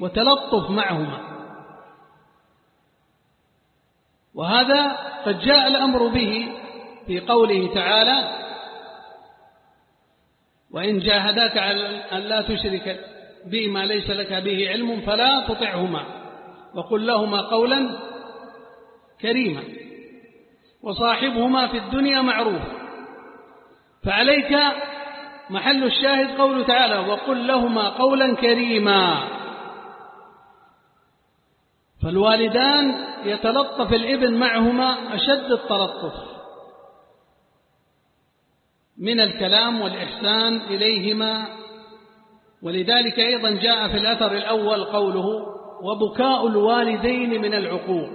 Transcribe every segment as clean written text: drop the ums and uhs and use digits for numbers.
وتلطف معهما. وهذا قد جاء الأمر به في قوله تعالى: وإن جاهداك على أن لا تشرك بي ما ليس لك به علم فلا تطعهما وقل لهما قولا كريما وصاحبهما في الدنيا معروفا. فعليك محل الشاهد قوله تعالى: وقل لهما قولا كريما. فالوالدان يتلطف الابن معهما أشد التلطف من الكلام والإحسان إليهما. ولذلك أيضا جاء في الأثر الأول قوله: وبكاء الوالدين من العقوق.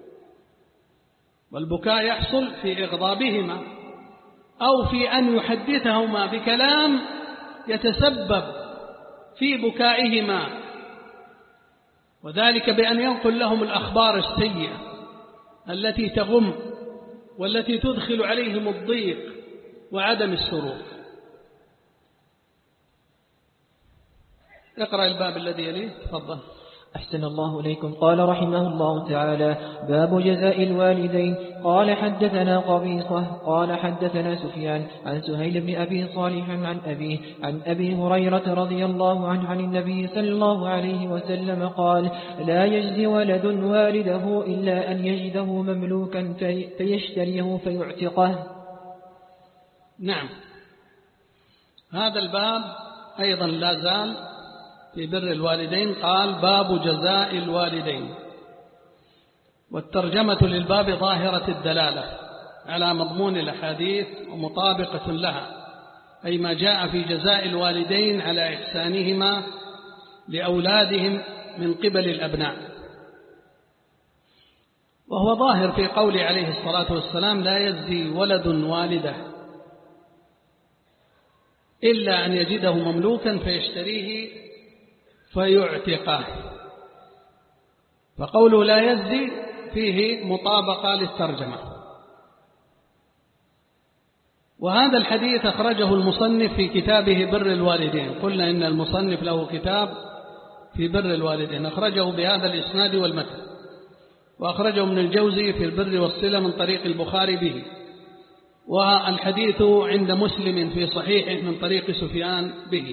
والبكاء يحصل في إغضابهما أو في أن يحدثهما بكلام يتسبب في بكائهما، وذلك بأن ينقل لهم الأخبار السيئة التي تغم والتي تدخل عليهم الضيق وعدم السرور. اقرأ الباب الذي يليه، تفضل. أحسن الله إليكم. قال رحمه الله تعالى: باب جزاء الوالدين. قال حدثنا قبيصة قال حدثنا سفيان عن سهيل بن أبي صالح عن أبيه عن أبي هريرة رضي الله عنه عن النبي صلى الله عليه وسلم قال: لا يجزي ولد والده إلا أن يجده مملوكا فيشتريه فيعتقه. نعم، هذا الباب أيضا لا زال في بر الوالدين. قال: باب جزاء الوالدين. والترجمة للباب ظاهرة الدلالة على مضمون الأحاديث ومطابقة لها، أي ما جاء في جزاء الوالدين على إحسانهما لأولادهم من قبل الأبناء. وهو ظاهر في قول عليه الصلاة والسلام: لا يجزي ولد والده إلا أن يجده مملوكا فيشتريه فيعتقه. فقوله لا يجزي فيه مطابقة للترجمة. وهذا الحديث أخرجه المصنف في كتابه بر الوالدين. قلنا إن المصنف له كتاب في بر الوالدين، أخرجه بهذا الإسناد والمتن، وأخرجه ابن الجوزي في البر والصلة من طريق البخاري به. والحديث عند مسلم في صحيحه من طريق سفيان به.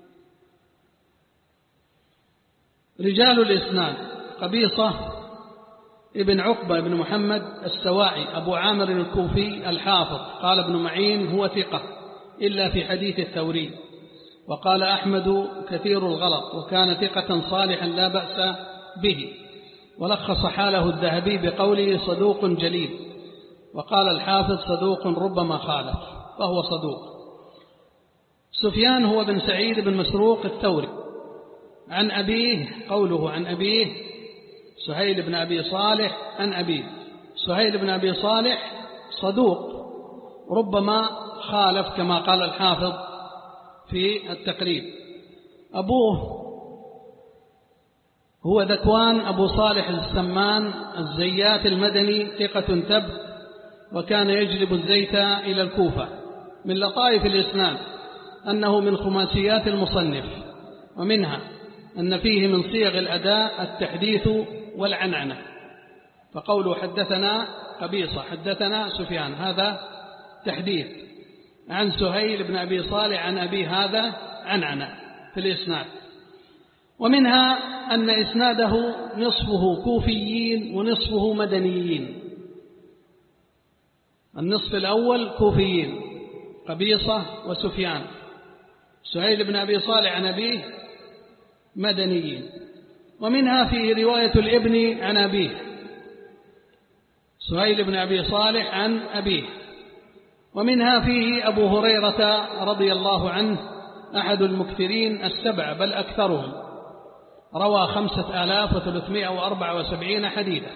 رجال الإسناد: قبيصة ابن عقبة بن محمد السواعي أبو عامر الكوفي الحافظ. قال ابن معين: هو ثقة إلا في حديث الثوري. وقال أحمد: كثير الغلط، وكان ثقة صالحا لا بأس به. ولخص حاله الذهبي بقوله: صدوق جليل. وقال الحافظ: صدوق ربما خالف، فهو صدوق. سفيان هو بن سعيد بن مسروق الثوري عن أبيه. قوله عن أبيه: سهيل بن أبي صالح عن أبيه. سهيل بن أبي صالح صدوق ربما خالف كما قال الحافظ في التقريب. أبوه هو ذكوان أبو صالح السمان الزيات المدني، ثقة تبت، وكان يجلب الزيت إلى الكوفة. من لطائف الإسناد أنه من خماسيات المصنف، ومنها أن فيه من صيغ الأداء التحديث والعنعنة. فقوله حدثنا قبيصة حدثنا سفيان هذا تحديث عن سهيل بن أبي صالح عن أبي، هذا عنعنة في الإسناد. ومنها أن إسناده نصفه كوفيين ونصفه مدنيين. النصف الأول كوفيين قبيصة وسفيان، سهيل بن أبي صالح عن أبيه مدنيين. ومنها فيه رواية الابن عن أبيه، سهيل بن أبي صالح عن أبيه. ومنها فيه أبو هريرة رضي الله عنه أحد المكثرين السبع بل أكثرهم، روى 5374 حديثا.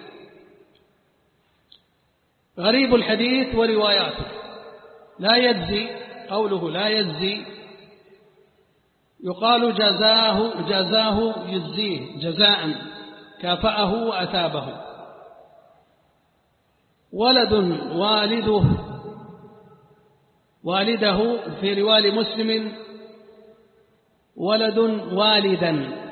غريب الحديث ورواياته: لا يجزي، قوله لا يجزي يقال جازاه يجزيه جزاء، كافأه وأثابه. ولد والده في رواية مسلم ولد والدا